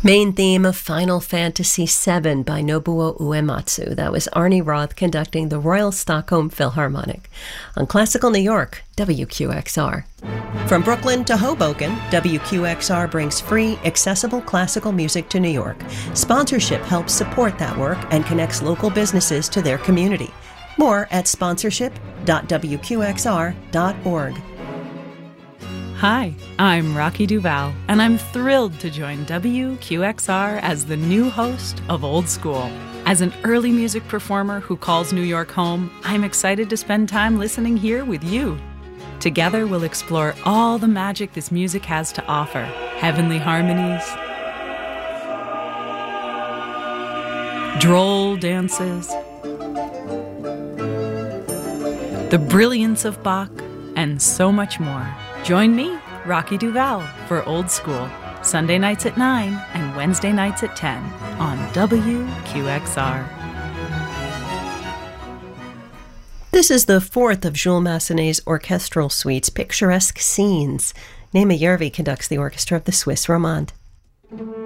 Main theme of Final Fantasy VII by Nobuo Uematsu. That was Arnie Roth conducting the Royal Stockholm Philharmonic. On Classical New York, WQXR. From Brooklyn to Hoboken, WQXR brings free, accessible classical music to New York. Sponsorship helps support that work and connects local businesses to their community. More at sponsorship.wqxr.org. Hi, I'm Rocky Duval, and I'm thrilled to join WQXR as the new host of Old School. As an early music performer who calls New York home, I'm excited to spend time listening here with you. Together, we'll explore all the magic this music has to offer. Heavenly harmonies, droll dances, the brilliance of Bach, and so much more. Join me, Rocky Duval, for Old School, Sunday nights at 9 and Wednesday nights at 10 on WQXR. This is the fourth of Jules Massenet's orchestral suites, Picturesque Scenes. Nema Järvi conducts the orchestra of the Swiss Romande.